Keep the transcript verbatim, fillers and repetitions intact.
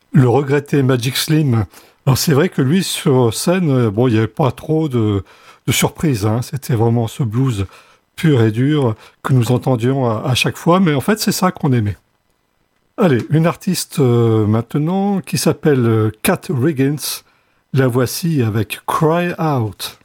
le regretté Magic Slim. Alors c'est vrai que lui, sur scène, bon, il n'y avait pas trop de, de surprises, hein. C'était vraiment ce blues pur et dur que nous entendions à, à chaque fois, mais en fait, c'est ça qu'on aimait. Allez, une artiste euh, maintenant qui s'appelle euh, Kat Riggins. La voici avec Cry Out.